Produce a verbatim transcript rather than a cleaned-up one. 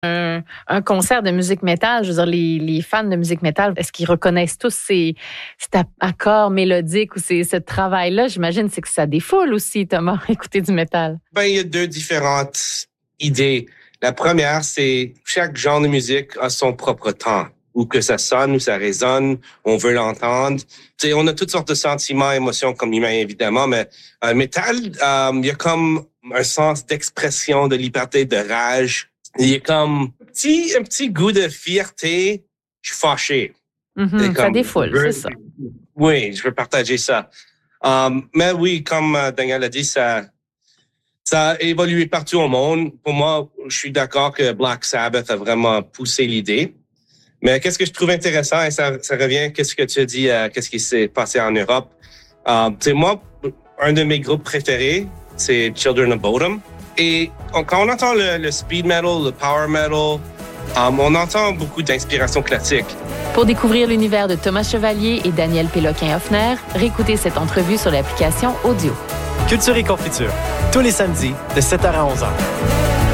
un, un concert de musique métal, je veux dire, les, les fans de musique métal, est-ce qu'ils reconnaissent tous ces, cet accord mélodique ou ces, ce travail-là? J'imagine c'est que ça défoule aussi, Thomas, écouter du métal. Ben, il y a deux différentes idées. La première, c'est chaque genre de musique a son propre temps. Ou que ça sonne, ou ça résonne, on veut l'entendre. Tu sais, on a toutes sortes de sentiments, émotions comme humains, évidemment, mais euh, métal, euh, il y a comme un sens d'expression, de liberté, de rage. Il y a comme un petit, un petit goût de fierté. Je suis fâché. Mm-hmm, ça défoule, veux, c'est ça. Oui, je veux partager ça. Um, mais oui, comme Daniel a dit, ça, ça a évolué partout au monde. Pour moi, je suis d'accord que Black Sabbath a vraiment poussé l'idée. Mais qu'est-ce que je trouve intéressant, et ça, ça revient, qu'est-ce que tu as dit, euh, qu'est-ce qui s'est passé en Europe. Euh, tu sais, moi, un de mes groupes préférés, c'est Children of Bodom. Et on, quand on entend le, le speed metal, le power metal, um, on entend beaucoup d'inspiration classique. Pour découvrir l'univers de Thomas Chevalier et Daniel Péloquin-Hoffner, réécoutez cette entrevue sur l'application Audio. Culture et confiture, tous les samedis de sept heures à onze heures.